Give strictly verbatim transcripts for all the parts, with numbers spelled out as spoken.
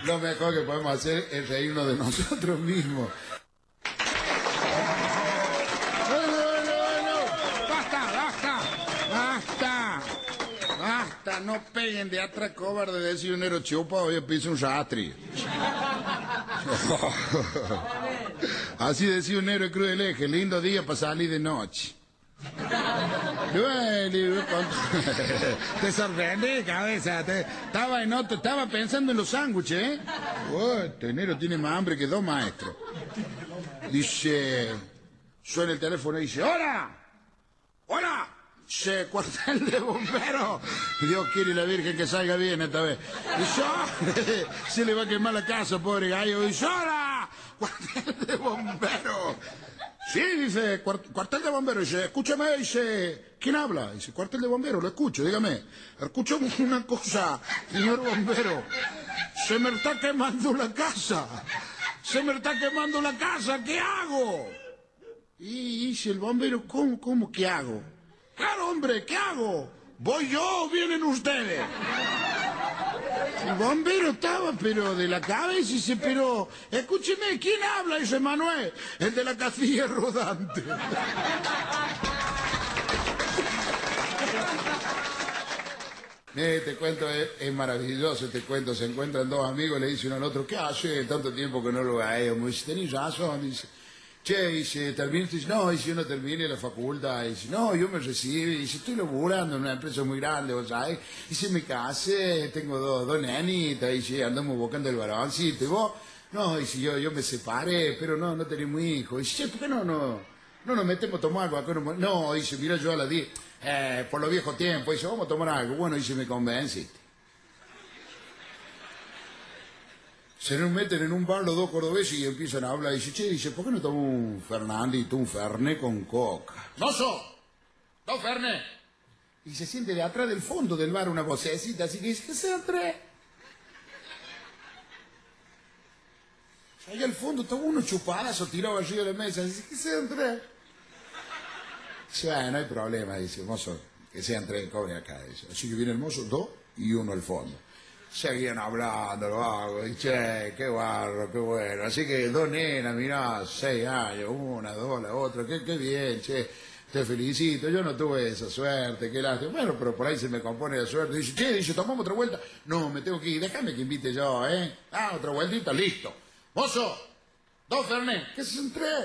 Lo mejor que podemos hacer es reírnos de nosotros mismos. Bueno, bueno, bueno. Basta, basta, basta. Basta, no peguen de atrás cobarde de decir un ero chupa hoy piso un ratri. Así decía un héroe cruz del eje, lindo día para salir de noche. Bueno, te sorprende, cabeza. Te, estaba, en otro, estaba pensando en los sándwiches, ¿eh? Oh, este enero tiene más hambre que dos maestros. Dice, suena el teléfono y dice, ¡hola! ¡Hola! Dice, cuartel de bomberos. Dios quiere la Virgen que salga bien esta vez. Dice, oh, se le va a quemar la casa, pobre gallo. Dice, ¡hola! Cuartel de bomberos. Sí, dice, cuartel de bomberos. Dice, escúchame, dice, ¿quién habla? Dice, cuartel de bomberos, lo escucho, dígame. Escucho una cosa, señor bombero. Se me está quemando la casa. Se me está quemando la casa, ¿qué hago? Y dice el bombero, ¿cómo, cómo, qué hago? Claro, hombre, ¿qué hago? ¿Voy yo o vienen ustedes? El bombero estaba, pero de la cabeza, y dice, pero, escúcheme, ¿quién habla? Dice Manuel, el de la casilla rodante. Eh, te cuento, es, es maravilloso, te cuento, se encuentran dos amigos, le dice uno al otro, ¿qué hace? Tanto tiempo que no lo veo. Me dice, tenés razón, dice, che, dice, ¿terminaste? Dice, no, dice, yo no terminé la facultad. Dice, no, yo me recibí, dice, estoy laburando en una empresa muy grande, ¿vos sabés? Dice, me casé, tengo dos, dos nenitas, dice, andamos buscando el varoncito. ¿Y vos? No, dice, yo, yo me separé, pero no, no tenemos hijos. Dice, che, ¿por qué no, no, no nos metemos a tomar algo acá? No, no, dice, mira, yo a las diez, eh, por los viejos tiempos, dice, vamos a tomar algo. Bueno, dice, me convenciste. Se nos meten en un bar los dos cordobeses y empiezan a hablar. Y dice, che, dice, ¿por qué no tomo un Fernandito, un Fernet con coca? ¡Mozo! ¡Dos Fernet! Y se siente de atrás del fondo del bar una vocecita, así que dice, ¿qué sean tres? Allá al fondo estaba uno chupadazo tirado allí de la mesa. Dice, ¿qué sean tres? Dice, bueno, no hay problema, dice, mozo, que sean tres, cobre acá. Dice. Así que viene el mozo, dos y uno al fondo. Seguían hablando, lo hago, y che, qué barro, qué bueno. Así que dos nenas, mirá, seis años, una, dos, la otra, qué, qué bien, che, te felicito. Yo no tuve esa suerte, qué lástima. Bueno, pero por ahí se me compone la suerte. Dice, che, dice, tomamos otra vuelta. No, me tengo que ir, déjame que invite yo, ¿eh? Ah, otra vueltita, listo. Mozo, dos Fernet, ¿qué son tres?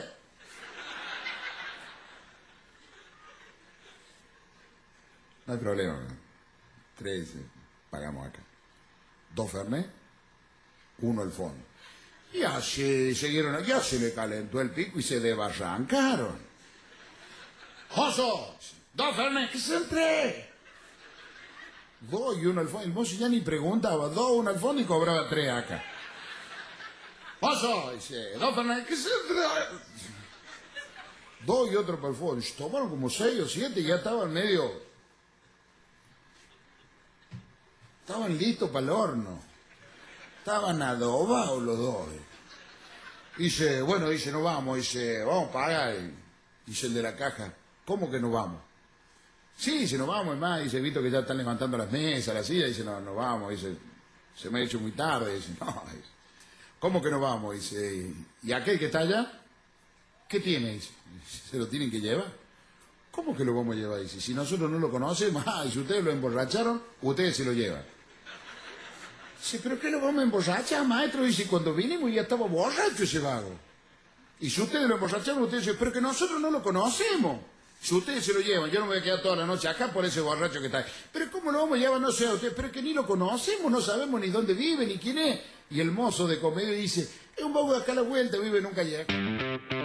No hay problema, tres, eh, pagamos acá. Dos Fernet, uno al fondo. Y así siguieron, ya se le calentó el pico y se desbarrancaron. ¡Joso! ¡Dos Fernet! ¿Qué son tres? Dos y uno al fondo. El mozo ya ni preguntaba. Dos, uno al fondo y cobraba tres acá. ¡Joso! Dice, dos Fernet. ¿Qué son tres? Dos y otro para el fondo. Y tomaron como seis o siete y ya estaban medio... Estaban listos para el horno. Estaban adobados los dos. Dice, bueno, dice, no vamos. Dice, vamos a pagar. Dice el de la caja, ¿cómo que no vamos? Sí, dice, no vamos, es más. Dice, visto que ya están levantando las mesas, las sillas. Dice, no, no vamos. Dice, se me ha hecho muy tarde. Dice, no, dice, ¿cómo que no vamos? Dice, ¿y aquel que está allá? ¿Qué tiene? Dice, ¿se lo tienen que llevar? ¿Cómo que lo vamos a llevar? Dice, si nosotros no lo conocemos, ah, y si ustedes lo emborracharon, ustedes se lo llevan. Dice, ¿pero qué lo vamos a emborrachar, maestro? Dice, cuando vinimos ya estaba borracho ese vago. Y si ustedes lo emborracharon, ustedes dicen, pero que nosotros no lo conocemos. Si ustedes se lo llevan, yo no me voy a quedar toda la noche acá por ese borracho que está ahí. Pero ¿cómo lo vamos a llevar? No sé a ustedes, pero que ni lo conocemos, no sabemos ni dónde vive, ni quién es. Y el mozo de comedia dice, es un vago de acá a la vuelta, vive en un callejón.